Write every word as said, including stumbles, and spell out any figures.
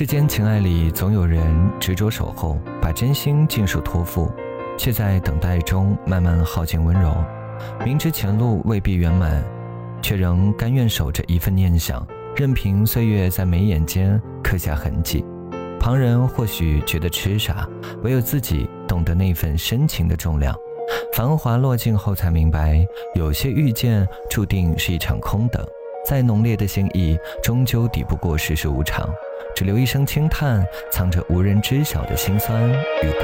世间情爱里，总有人执着守候，把真心尽数托付，却在等待中慢慢耗尽温柔。明知前路未必圆满，却仍甘愿守着一份念想，任凭岁月在眉眼间刻下痕迹。旁人或许觉得痴傻，唯有自己懂得那份深情的重量。繁华落尽后才明白，有些遇见注定是一场空的，再浓烈的心意终究抵不过世事无常，只留一声轻叹，藏着无人知晓的辛酸与